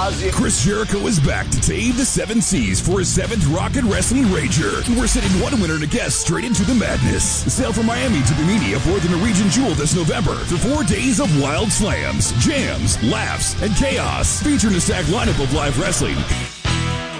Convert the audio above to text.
Ozzy. Chris Jericho is back to tame the 7 seas for his 7th Rocket Wrestling Rager. We're sending one winner and a guest straight into the madness. Sail from Miami to Bimini aboard the Norwegian Jewel this November for 4 days of wild slams, jams, laughs, and chaos. Featuring a stacked lineup of live wrestling,